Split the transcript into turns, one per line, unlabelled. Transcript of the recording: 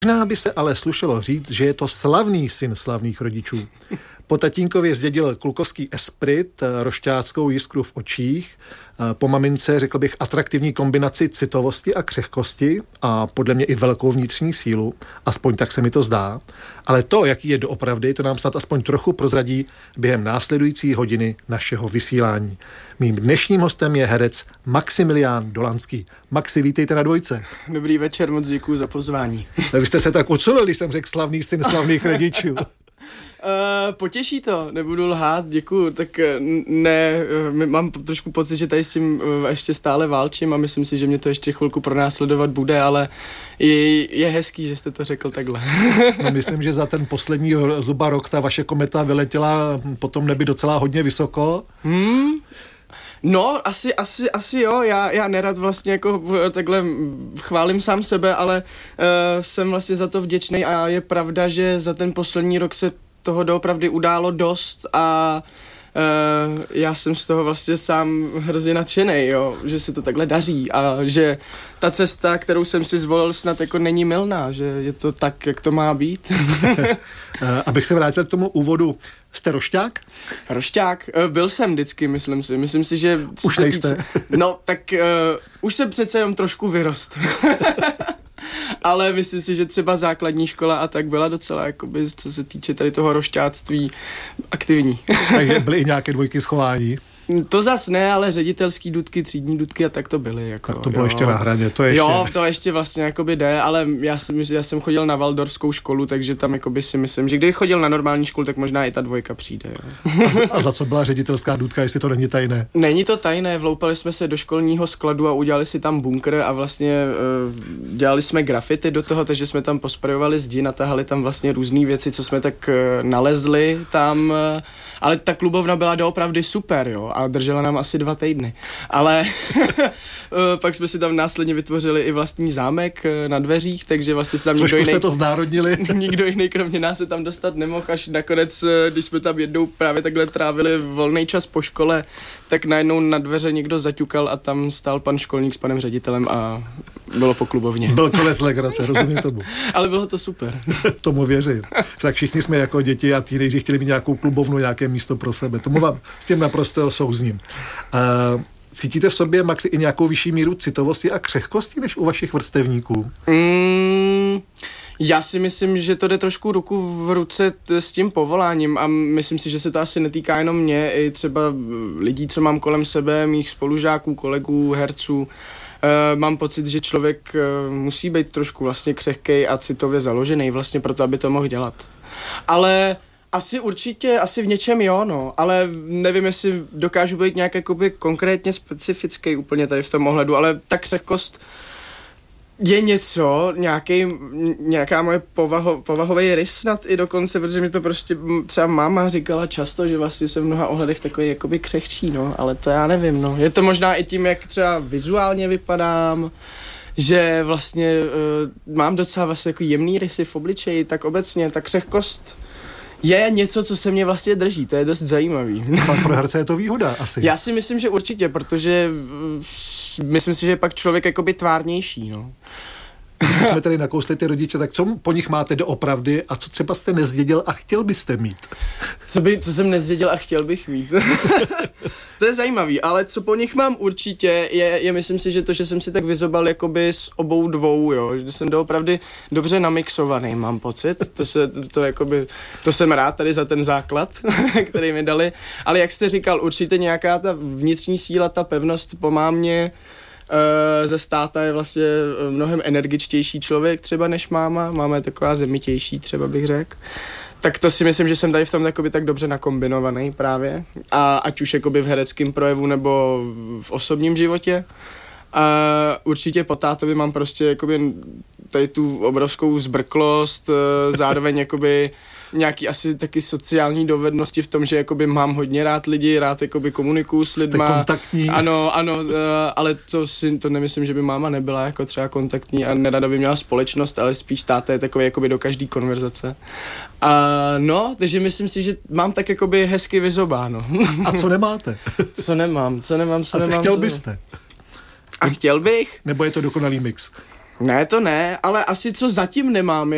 Možná by se ale slušelo říct, že je to slavný syn slavných rodičů. Po tatínkově zdědil klukovský esprit, rošťáckou jiskru v očích, po mamince řekl bych atraktivní kombinaci citovosti a křehkosti a podle mě i velkou vnitřní sílu, aspoň tak se mi to zdá. Ale to, jaký je doopravdy, to nám snad aspoň trochu prozradí během následující hodiny našeho vysílání. Mým dnešním hostem je herec Maximilián Dolanský. Maxi, vítejte na Dvojce.
Dobrý večer, moc děkuju za pozvání.
Vy jste se tak odsunul, když jsem řekl slavný syn slavných rodičů.
Potěší to, nebudu lhát, děkuju, tak ne, mám trošku pocit, že tady s tím ještě stále válčím a myslím si, že mě to ještě chvilku pronásledovat bude, ale je hezký, že jste to řekl takhle.
No, myslím, že za ten poslední zhruba rok ta vaše kometa vyletěla po tom nebi docela hodně vysoko.
No, asi jo, já nerad vlastně jako takhle chválím sám sebe, ale jsem vlastně za to vděčnej a je pravda, že za ten poslední rok se toho doopravdy událo dost a já jsem z toho vlastně sám hrozně nadšenej, jo, že se to takhle daří a že ta cesta, kterou jsem si zvolil, snad jako není mylná, že je to tak, jak to má být.
Abych se vrátil k tomu úvodu, jste rošťák?
Rošťák? Byl jsem vždycky, myslím si, že...
Už nejste.
No, tak už jsem přece jenom trošku vyrost. Ale myslím si, že třeba základní škola a tak byla docela, jakoby, co se týče tady toho rošťáctví, aktivní.
Takže byly i nějaké dvojky schování?
To zas ne, ale ředitelský dudky, třídní dudky a tak to byly. Jako,
tak to bylo ještě na hraně, to ještě...
Jo, to ještě vlastně jakoby jde, ale já jsem chodil na Waldorfskou školu, takže tam jakoby si myslím, že kdyby chodil na normální školu, tak možná i ta dvojka přijde. Jo.
A za co byla ředitelská dudka, jestli to není tajné?
Není to tajné, vloupali jsme se do školního skladu a udělali si tam bunkr a vlastně dělali jsme grafity do toho, takže jsme tam posprejovali zdi, natahali tam vlastně různé věci, co jsme tak nalezli tam, ale ta klubovna byla doopravdy super, jo, a držela nám asi 2 týdny. Ale pak jsme si tam následně vytvořili i vlastní zámek na dveřích, takže vlastně se tam
nikdo jiný... jste to znárodnili.
Nikdo jiný kromě nás se tam dostat nemohl, až nakonec, když jsme tam jednou právě takhle trávili volný čas po škole, tak najednou na dveře někdo zaťukal a tam stál pan školník s panem ředitelem a bylo po klubovně.
Byl konec legrace, rozumím tomu.
Ale bylo to super.
Tomu věřím. Tak všichni jsme jako děti a teenageři chtěli mít nějakou klubovnu, nějaké místo pro sebe. Tomu vám s tím naprosto souzním. Cítíte v sobě, Maxi, i nějakou vyšší míru citovosti a křehkosti než u vašich vrstevníků?
Já si myslím, že to jde trošku ruku v ruce s tím povoláním a myslím si, že se to asi netýká jenom mě, i třeba lidí, co mám kolem sebe, mých spolužáků, kolegů, herců. Mám pocit, že člověk musí být trošku vlastně křehkej a citově založený vlastně proto, aby to mohl dělat. Ale asi v něčem jo, no, ale nevím, jestli dokážu být nějak jakoby konkrétně specifický úplně tady v tom ohledu, ale ta křehkost je něco, nějaká moje povahový rys snad i dokonce, protože mi to prostě třeba máma říkala často, že vlastně jsem v mnoha ohledech takový jakoby křehčí, no, ale to já nevím, no. Je to možná i tím, jak třeba vizuálně vypadám, že vlastně mám docela vlastně jako jemný rysy v obličeji, tak obecně ta křehkost je něco, co se mě vlastně drží, to je dost zajímavý.
Pak pro herce je to výhoda asi.
Já si myslím, že určitě, protože myslím si, že je pak člověk jakoby tvárnější, no.
Když jsme tady nakousli ty rodiče, tak co po nich máte doopravdy a co třeba jste nezdědil a chtěl byste mít?
Co jsem nezdědil a chtěl bych mít? To je zajímavý, ale co po nich mám určitě je myslím si, že to, že jsem si tak vyzobal jakoby s obou dvou, jo, že jsem doopravdy dobře namixovaný, mám pocit, to jsem rád tady za ten základ, který mi dali, ale jak jste říkal, určitě nějaká ta vnitřní síla, ta pevnost po mámě, ze státa je vlastně mnohem energičtější člověk třeba než máma. Máma je taková zemitější, třeba bych řekl. Tak to si myslím, že jsem tady v tom tak dobře nakombinovaný právě. A ať už jakoby v hereckém projevu nebo v osobním životě. A určitě po tátovi mám prostě jakoby tady tu obrovskou zbrklost, zároveň jakoby nějaký asi taky sociální dovednosti v tom, že jakoby mám hodně rád lidi, rád jakoby komunikuju s lidma.
Jste kontaktní.
Ano, ale to nemyslím, že by máma nebyla jako třeba kontaktní a nerada by měla společnost, ale spíš táta je takový jakoby do každý konverzace. No, takže myslím si, že mám tak jakoby hezky vyzobáno.
A co nemáte?
Co nemám.
A chtěl byste?
A chtěl bych?
Nebo je to dokonalý mix?
Ne, to ne, ale asi co zatím nemám,